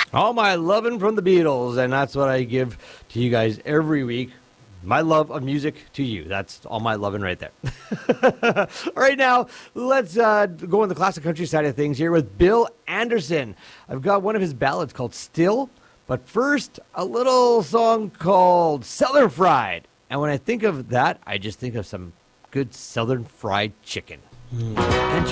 All my loving from the Beatles, and that's what I give to you guys every week. My love of music to you. That's all my loving right there. All right, now let's go on the classic country side of things here with Bill Anderson. I've got one of his ballads called Still, but first, a little song called Southern Fried. And when I think of that, I just think of some good Southern fried chicken. And